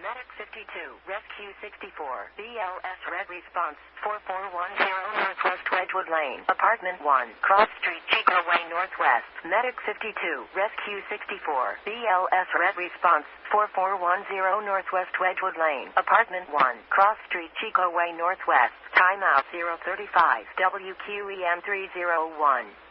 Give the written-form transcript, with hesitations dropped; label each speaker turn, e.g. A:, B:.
A: Medic 52, Rescue 64, BLS Red Response, 4410 Northwest Wedgwood Lane, Apartment 1, Cross Street, Chico Way Northwest. Medic 52, Rescue 64, BLS Red Response, 4410 Northwest Wedgwood Lane, Apartment 1, Cross Street, Chico Way Northwest. Timeout 035, WQEM 301.